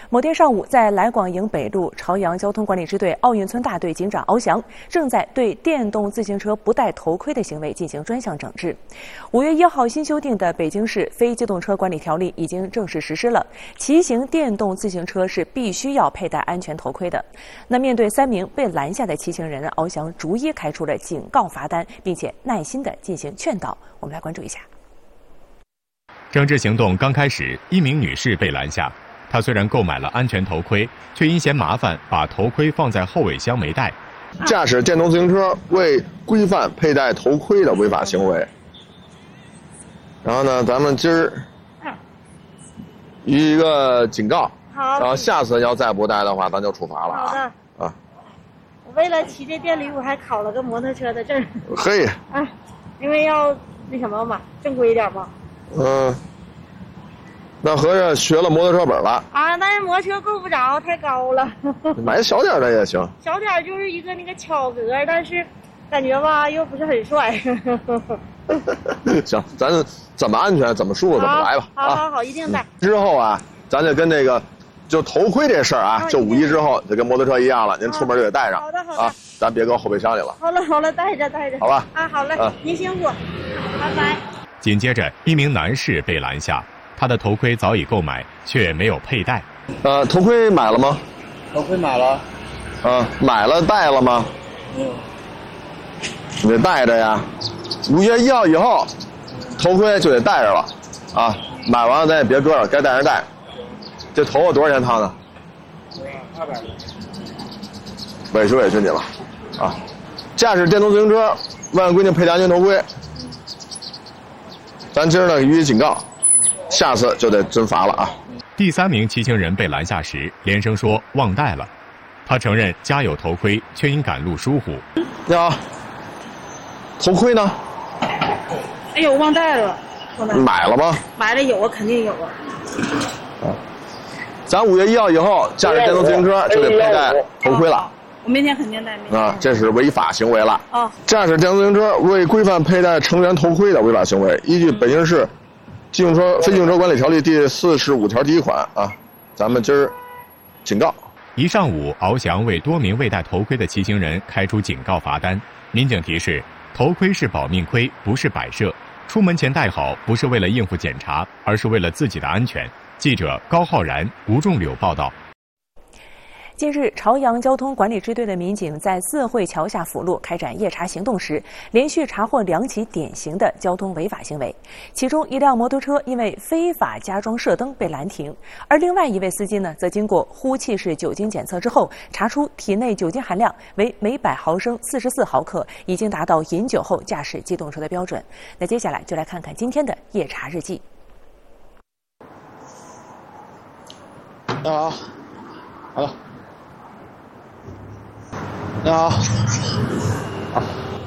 某天上午，在来广营北路朝阳交通管理支队奥运村大队警长敖翔正在对电动自行车不戴头盔的行为进行专项整治。5月1号新修订的《北京市非机动车管理条例》已经正式实施了，骑行电动自行车是必须要佩戴安全头盔的。那面对3名被拦下的骑行人，敖翔逐一开出了警告罚单，并且耐心地进行劝导。我们来关注一下。 整治行动刚开始，一名女士被拦下。她虽然购买了安全头盔，却因嫌麻烦，把头盔放在后尾箱没戴。 驾驶电动自行车未规范佩戴头盔的违法行为。然后呢，咱们今儿予以一个警告。 好。 然后下次要再不戴的话，咱就处罚了啊。 好的。 啊。 我为了骑这电驴，我还考了个摩托车的证。 嘿。 啊，因为要那什么嘛，正规一点嘛。 那合着学了摩托车本了啊？但是摩托车够不着，太高了。 买小点的也行。 小点就是一个那个巧格，但是感觉吧又不是很帅。 行，咱怎么安全怎么舒服怎么来吧。 好，一定戴。 之后啊，咱就跟那个，就头盔这事儿啊，就5一之后就跟摩托车一样了，您出门就得戴上。 好的。 啊，咱别搁后备箱里了。 好了，戴着。 好吧。 啊，好嘞，您辛苦，拜拜。 紧接着，一名男士被拦下。他的头盔早已购买，却没有佩戴。 头盔买了吗？ 头盔买了。 买了戴了吗？ 没有。 你得戴着呀。5月1号以后，头盔就得戴着了。啊，买完了咱也别搁着，该戴着戴。这头发多少钱烫的？200。委屈你了。啊，驾驶电动自行车未按规定佩戴安全头盔，咱今儿呢予以警告。下次就得真罚了啊！ 第3名骑行人被拦下时，连声说忘带了。他承认家有头盔，却因赶路疏忽。 你好，头盔呢？ 哎呦，忘带了。 买了吗？ 买了有啊，肯定有啊。 咱5月1号以后，驾驶电动自行车就得佩戴头盔了。 我明天肯定戴。 啊，这是违法行为了。 啊， 驾驶电动自行车未规范佩戴成员头盔的违法行为，依据北京市非机动车管理条例第45条第1款啊，咱们今儿警告。 一上午，敖翔为多名未戴头盔的骑行人开出警告罚单。民警提示：头盔是保命盔，不是摆设。出门前戴好，不是为了应付检查，而是为了自己的安全。记者高浩然、吴仲柳报道。 近日，朝阳交通管理支队的民警在四惠桥下辅路开展夜查行动时，连续查获2起典型的交通违法行为。其中一辆摩托车因为非法加装射灯被拦停，而另外一位司机呢，则经过呼气式酒精检测之后，查出体内酒精含量为每100毫升44毫克，已经达到饮酒后驾驶机动车的标准。那接下来就来看看今天的夜查日记。 你好，好了。你好，好。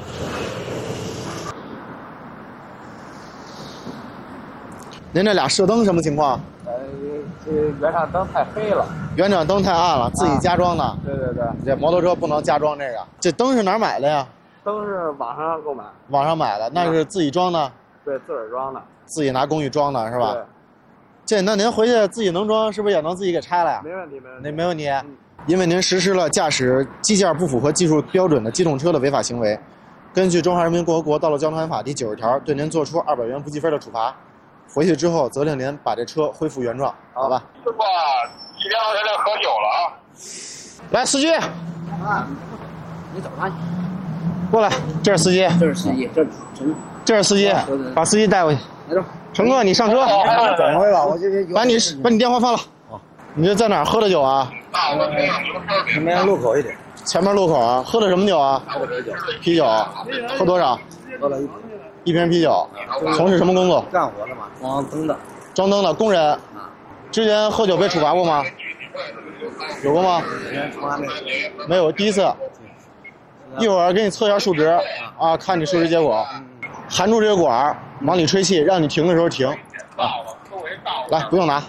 您这俩射灯什么情况？ 这原厂灯太黑了， 原厂灯太暗了，自己加装的。 对。 这摩托车不能加装这个。这灯是哪儿买的呀？ 灯是网上购买。 网上买的，那是自己装的。 对，自个儿装的。 自己拿工具装的是吧？ 对。 那您回去自己能装，是不是也能自己给拆了呀？ 没问题。 没问题。因为您实施了驾驶机件不符合技术标准的机动车的违法行为，根据《中华人民共和国道路交通安法》第90条，对您作出200元不记分的处罚。回去之后，责令您把这车恢复原状，好吧？ 师傅，几点到现在喝酒了啊？ 来，司机， 你找他去。 过来，这是司机， 这是司机， 这是司机，把司机带回去。乘客，你上车。 等会吧，我把你电话放了。你这在哪儿喝的酒啊？ 前面路口一点。 前面路口啊？喝的什么酒啊？ 喝的啤酒。 啤酒，喝多少？ 喝了一瓶啤酒。从事什么工作？ 干活的嘛，装灯的。 装灯的工人。之前喝酒被处罚过吗？有过吗？ 从来没有。 没有，第一次。一会儿给你测一下数值啊，看你数值结果。含住这个管，往里吹气，让你停的时候停。啊，来，不用拿。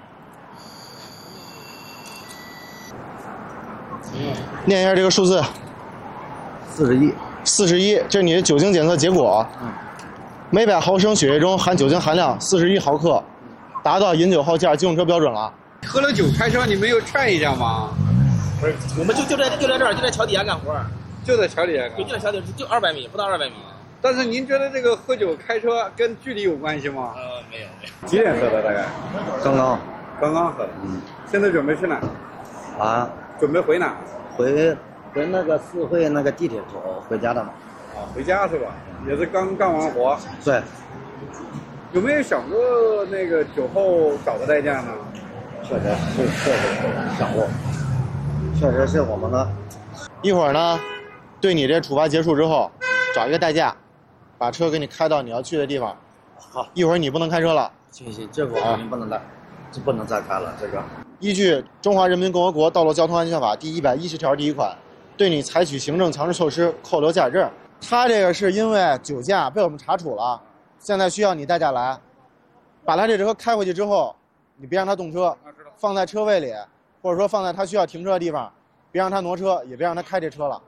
念一下这个数字。41，这是你的酒精检测结果。每100毫升血液中含酒精含量41毫克，达到饮酒后驾驶机动车标准了。 喝了酒开车，你没有劝一下吗？ 不是，我们就在这儿，就在桥底下干活。 就在桥底下干。 对，就在桥底下，就200米，不到200米。 但是您觉得这个喝酒开车跟距离有关系吗？ 没有。 几点喝的大概？刚刚喝的。现在准备去哪？ 啊？ 准备回哪？ 回那个四惠那个地铁口回家的嘛。 回家是吧？也是刚干完活。 对。 有没有想过那个酒后找个代驾呢？ 确实想过，确实是我们的。 一会儿呢，对你这处罚结束之后，找一个代驾，把车给你开到你要去的地方。 好， 一会儿你不能开车了。 行，这个我肯定不能带，就不能再开了。这个依据《中华人民共和国道路交通安全法》第110条第1款，对你采取行政强制措施，扣留驾驶证。他这个是因为酒驾被我们查处了，现在需要你代驾来，把他这车开回去之后，你别让他动车，放在车位里，或者说放在他需要停车的地方，别让他挪车，也别让他开这车了。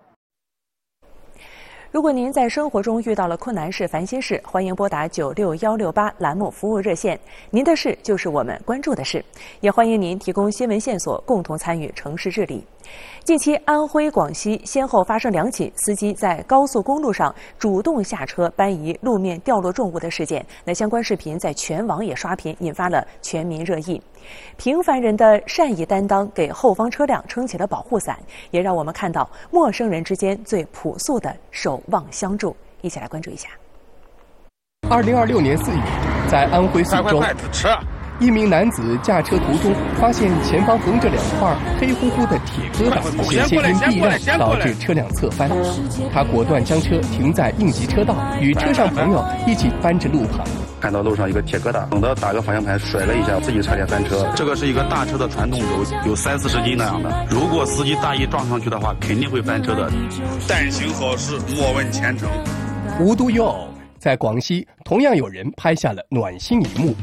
如果您在生活中遇到了困难事、烦心事，欢迎拨打96168栏目服务热线。您的事就是我们关注的事，也欢迎您提供新闻线索，共同参与城市治理。近期，安徽、广西先后发生2起司机在高速公路上主动下车搬移路面掉落重物的事件。那相关视频在全网也刷屏，引发了全民热议。平凡人的善意担当给后方车辆撑起了保护伞，也让我们看到陌生人之间最朴素的守望相助。一起来关注一下。 2026年4月，在安徽宿州，一名男子驾车途中发现前方横着2块黑乎乎的铁疙瘩，险些因避让导致车辆侧翻。他果断将车停在应急车道，与车上朋友一起搬至路旁。 看到路上一个铁疙瘩，猛地打个方向盘甩了一下，自己差点翻车。这个是一个大车的传动轴，有30-40斤那样的。如果司机大意撞上去的话，肯定会翻车的。 但行好事，莫问前程。 无独有偶，在广西同样有人拍下了暖心一幕。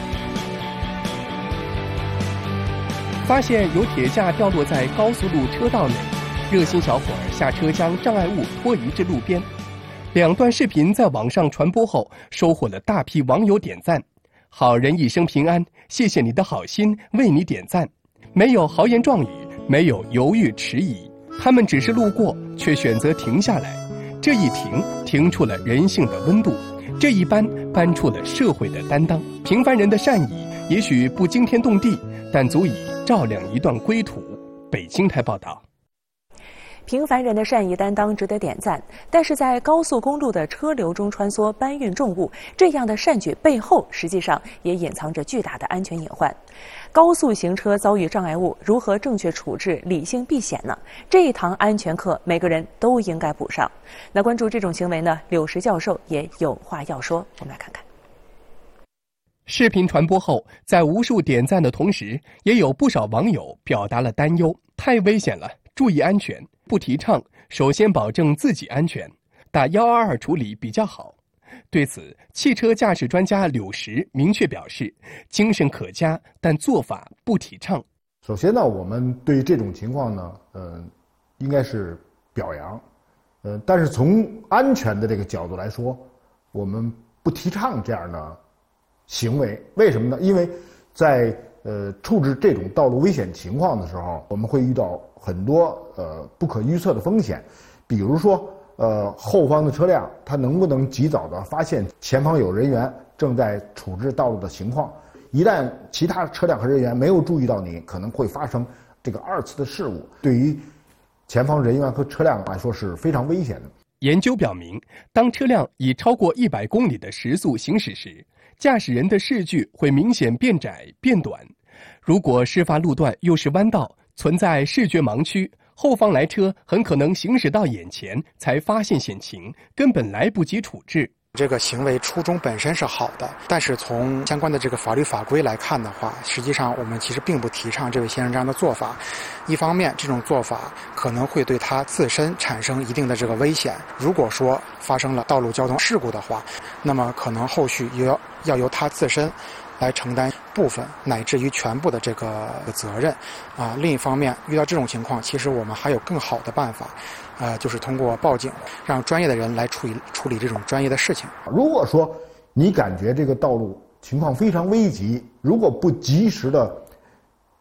发现有铁架掉落在高速路车道内，热心小伙儿下车将障碍物拖移至路边。2段视频在网上传播后，收获了大批网友点赞。好人一生平安，谢谢你的好心，为你点赞。没有豪言壮语，没有犹豫迟疑，他们只是路过，却选择停下来。这一停出了人性的温度；这一搬出了社会的担当。平凡人的善意，也许不惊天动地，但足以照亮一段归途。北京台报道。 平凡人的善意担当值得点赞，但是在高速公路的车流中穿梭搬运重物，这样的善举背后实际上也隐藏着巨大的安全隐患。高速行车遭遇障碍物，如何正确处置、理性避险呢？这一堂安全课，每个人都应该补上。那关注这种行为呢，柳石教授也有话要说，我们来看看。 视频传播后，在无数点赞的同时，也有不少网友表达了担忧：太危险了，注意安全。不提倡，首先保证自己安全，打122处理比较好。对此，汽车驾驶专家柳石明确表示，精神可嘉，但做法不提倡。 首先呢，我们对于这种情况呢，应该是表扬，但是从安全的这个角度来说，我们不提倡这样的行为。为什么呢？因为在处置这种道路危险情况的时候，我们会遇到很多不可预测的风险，比如说后方的车辆它能不能及早的发现前方有人员正在处置道路的情况，一旦其他车辆和人员没有注意到你，可能会发生这个2次的事故，对于前方人员和车辆来说是非常危险的。 研究表明，当车辆以超过100公里的时速行驶时，驾驶人的视距会明显变窄变短。如果事发路段又是弯道，存在视觉盲区，后方来车很可能行驶到眼前才发现险情，根本来不及处置。 这个行为初衷本身是好的，但是从相关的这个法律法规来看的话，实际上我们其实并不提倡这位先生这样的做法。一方面，这种做法可能会对他自身产生一定的这个危险。如果说发生了道路交通事故的话，那么可能后续要由他自身来承担部分乃至于全部的这个责任啊。另一方面，遇到这种情况，其实我们还有更好的办法，就是通过报警，让专业的人来处理这种专业的事情。 如果说你感觉这个道路情况非常危急，如果不及时的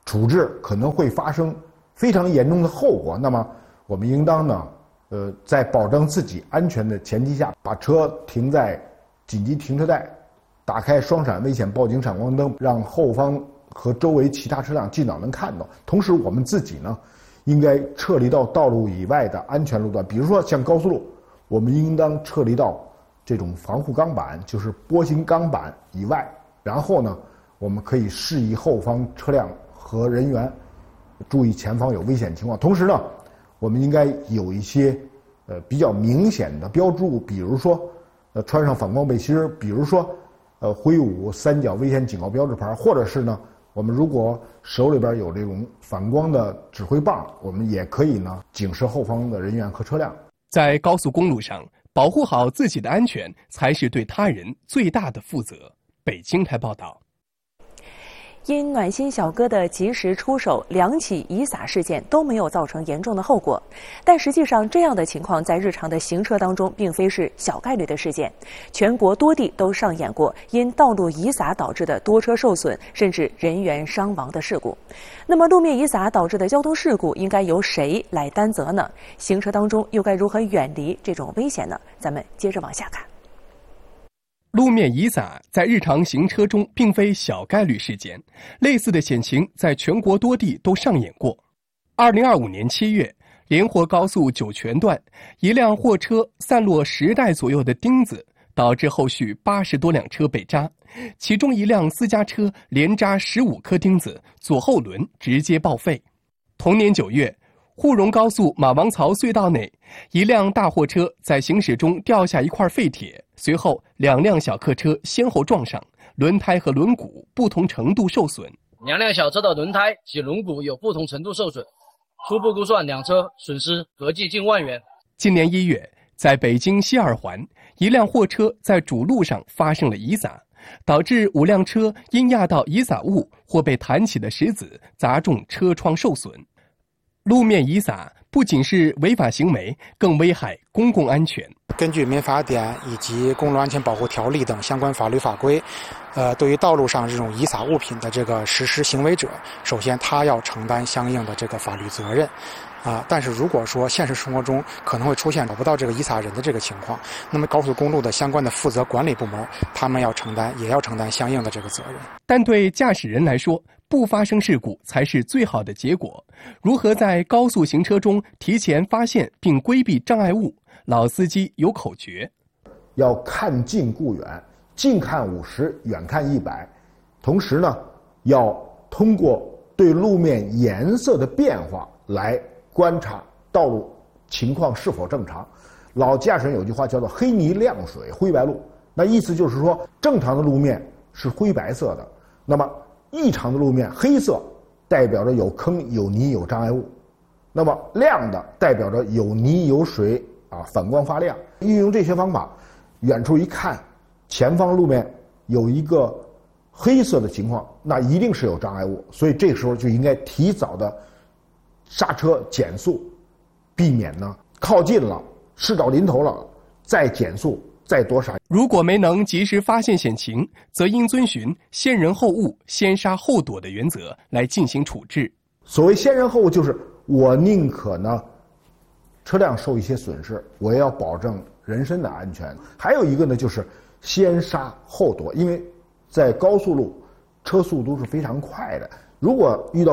处置可能会发生非常严重的后果，那么我们应当呢，在保证自己安全的前提下，把车停在紧急停车带，打开双闪危险报警闪光灯，让后方和周围其他车辆尽早能看到。同时，我们自己呢，应该撤离到道路以外的安全路段，比如说像高速路，我们应当撤离到这种防护钢板，就是波形钢板以外。然后呢，我们可以示意后方车辆和人员注意前方有危险情况。同时呢，我们应该有一些比较明显的标注，比如说穿上反光背心，比如说挥舞三角危险警告标志牌，或者是呢，我们如果手里边有这种反光的指挥棒，我们也可以呢警示后方的人员和车辆。 在高速公路上，保护好自己的安全才是对他人最大的负责。北京台报道。 因暖心小哥的及时出手，2起遗撒事件都没有造成严重的后果。但实际上，这样的情况在日常的行车当中并非是小概率的事件，全国多地都上演过因道路遗撒导致的多车受损甚至人员伤亡的事故。那么，路面遗撒导致的交通事故应该由谁来担责呢？行车当中又该如何远离这种危险呢？咱们接着往下看。 路面遗撒在日常行车中并非小概率事件，类似的险情在全国多地都上演过。2025年7月，连霍高速酒泉段，一辆货车散落10袋左右的钉子，导致后续80多辆车被扎，其中一辆私家车连扎15颗钉子，左后轮直接报废。同年9月，沪蓉高速马王槽隧道内，一辆大货车在行驶中掉下一块废铁，随后2辆小客车先后撞上，轮胎和轮毂不同程度受损。 2辆小车的轮胎及轮毂有不同程度受损，初步估算2车损失合计近万元。 今年1月，在北京西二环，一辆货车在主路上发生了遗撒，导致5辆车因压到遗撒物或被弹起的石子砸中车窗受损。路面遗撒不仅是违法行为，更危害公共安全。 根据民法典以及公路安全保护条例等相关法律法规，对于道路上这种遗撒物品的这个实施行为者，首先他要承担相应的这个法律责任。但是如果说现实生活中可能会出现找不到这个遗撒人的这个情况，那么高速公路的相关的负责管理部门，他们也要承担相应的这个责任。 但对驾驶人来说，不发生事故才是最好的结果。如何在高速行车中提前发现并规避障碍物？老司机有口诀： 要看近顾远，近看50，远看100。同时呢，要通过对路面颜色的变化来观察道路情况是否正常。老驾驶人有句话叫做黑泥亮水灰白路，那意思就是说，正常的路面是灰白色的，那么异常的路面黑色代表着有坑有泥有障碍物，那么亮的代表着有泥有水反光发亮。运用这些方法，远处一看前方路面有一个黑色的情况，那一定是有障碍物，所以这个时候就应该提早的刹车减速，避免呢靠近了事到临头了再减速再多刹。 如果没能及时发现险情，则应遵循先人后物先刹后躲的原则来进行处置。 所谓先人后物，就是我宁可呢车辆受一些损失，我也要保证人身的安全。还有一个呢，就是先刹后躲，因为在高速路车速都是非常快的，如果遇到